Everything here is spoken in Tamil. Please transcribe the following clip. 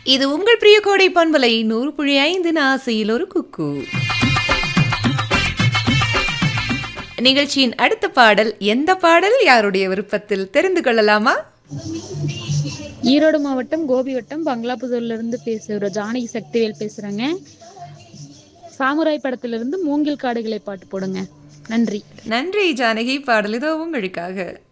இது உங்கள் பிரிய கோடை பண்பலை 100.5 ஆசையில் ஒரு குக்கு. நிகழ்ச்சியின் அடுத்த பாடல் எந்த பாடல், யாருடைய விருப்பத்தில் தெரிந்து கொள்ளலாமா? ஈரோடு மாவட்டம் கோபி வட்டம் பங்களாபுதூர்ல இருந்து பேசுகிற ஜானகி சக்திவேல் பேசுறேங்க. சாமுராய் படத்துல இருந்து மூங்கில் காடுகளை பாட்டு போடுங்க. நன்றி. நன்றி ஜானகி. பாடல் இதோ உங்களுக்காக.